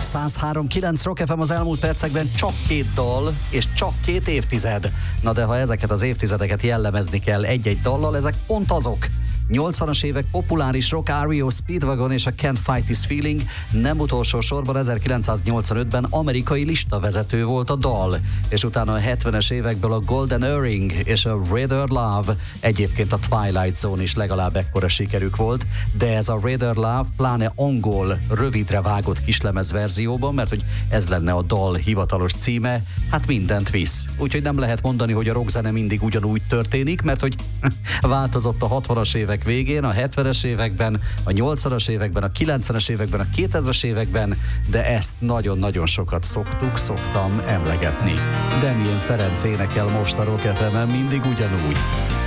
103.9 Rock FM az elmúlt percekben csak 2 dal és csak 2 évtized. Na de ha ezeket az évtizedeket jellemezni kell egy-egy dallal, ezek pont azok. 80-as évek populáris rock, REO Speedwagon és a Can't Fight This Feeling, nem utolsó sorban 1985-ben amerikai listavezető volt a dal, és utána a 70-es évekből a Golden Earring és a Rather Love, egyébként a Twilight Zone is legalább ekkora sikerük volt, de ez a Rather Love pláne angol, rövidre vágott kislemez verzióban, mert hogy ez lenne a dal hivatalos címe, hát mindent visz. Úgyhogy nem lehet mondani, hogy a rockzene mindig ugyanúgy történik, mert hogy változott a 60-as évek végén, a 70-es években, a 80-as években, a 90-es években, a 2000-es években, de ezt nagyon-nagyon sokat szoktam emlegetni. Damien Ferenc énekel most a Rock FM-en mindig ugyanúgy.